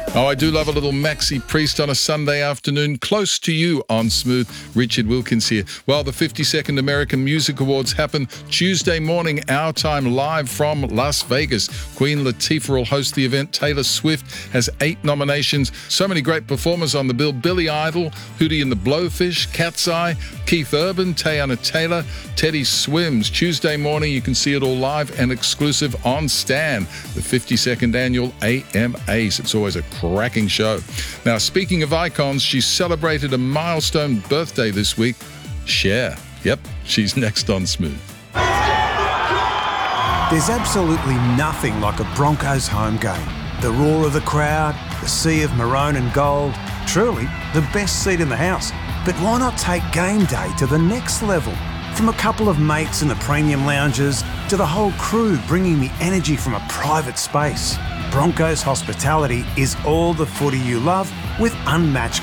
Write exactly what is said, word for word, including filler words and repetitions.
Oh, I do love a little Maxi Priest on a Sunday afternoon. Close to you on Smooth. Richard Wilkins here. Well, the fifty-second American Music Awards happen Tuesday morning, our time, live from Las Vegas. Queen Latifah will host the event. Taylor Swift has eight nominations. So many great performers on the bill. Billy Idol, Hootie and the Blowfish, Cat's Eye, Keith Urban, Teyana Taylor, Teddy Swims. Tuesday morning, you can see it all live and exclusive on Stan, the fifty-second annual A M As. It's always a cracking show. Now, speaking of icons, she celebrated a milestone birthday this week. Cher. Yep, she's next on Smooth. There's absolutely nothing like a Broncos home game. The roar of the crowd, the sea of maroon and gold, truly the best seat in the house. But why not take game day to the next level? From a couple of mates in the premium lounges to the whole crew bringing the energy from a private space. Broncos hospitality is all the footy you love with unmatched